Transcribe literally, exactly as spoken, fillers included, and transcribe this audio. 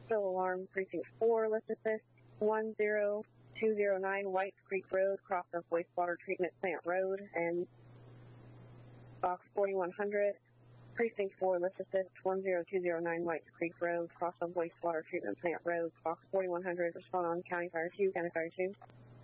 Spill alarm, precinct four, lift assist one zero two zero nine Whites Creek Road, cross of wastewater treatment plant road, and box forty-one hundred. Precinct four, lift assist one zero two zero nine Whites Creek Road, cross of wastewater treatment plant road, box forty-one hundred. Respond on County Fire two, County Fire two.